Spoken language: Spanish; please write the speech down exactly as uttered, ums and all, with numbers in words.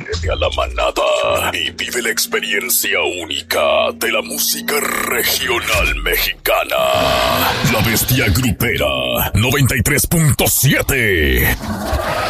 Únete a la manada y vive la experiencia única de la música regional mexicana. La Bestia Grupera noventa y tres punto siete.